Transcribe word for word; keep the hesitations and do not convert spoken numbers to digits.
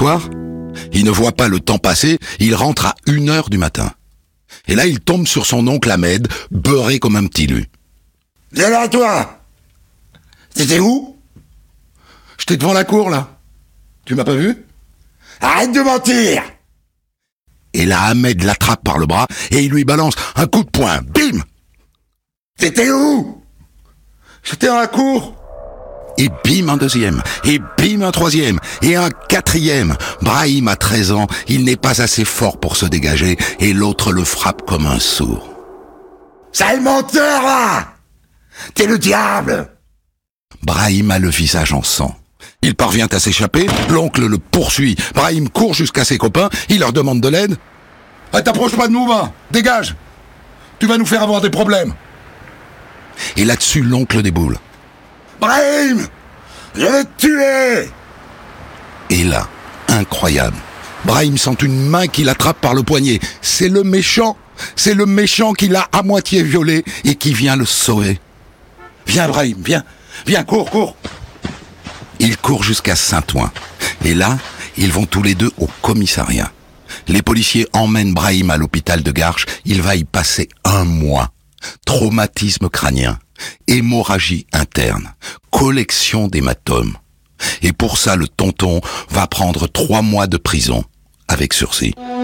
soir, il ne voit pas le temps passer, il rentre à une heure du matin. Et là, il tombe sur son oncle Ahmed, beurré comme un petit lu. « Viens là, toi ! T'étais où ?»« J'étais devant la cour, là. Tu m'as pas vu ? » ?»« Arrête de mentir !» Et là, Ahmed l'attrape par le bras et il lui balance un coup de poing. Bim !« T'étais où ?»« J'étais dans la cour. » Et bim un deuxième, et bim un troisième, et un quatrième. Brahim a treize ans, il n'est pas assez fort pour se dégager, et l'autre le frappe comme un sourd. « Sale menteur, là ! T'es le diable !» Brahim a le visage en sang. Il parvient à s'échapper, l'oncle le poursuit. Brahim court jusqu'à ses copains, il leur demande de l'aide. « Ah, t'approches pas de nous, va, dégage. Tu vas nous faire avoir des problèmes. » Et là-dessus, l'oncle déboule. « Brahim, je vais te tuer !» Et là, incroyable, Brahim sent une main qui l'attrape par le poignet. C'est le méchant, c'est le méchant qui l'a à moitié violé et qui vient le sauver. « Viens Brahim, viens, viens, cours, cours !» Il court jusqu'à Saint-Ouen. Et là, ils vont tous les deux au commissariat. Les policiers emmènent Brahim à l'hôpital de Garches. Il va y passer un mois. Traumatisme crânien, hémorragie interne, collection d'hématomes. Et pour ça, le tonton va prendre trois mois de prison, avec sursis.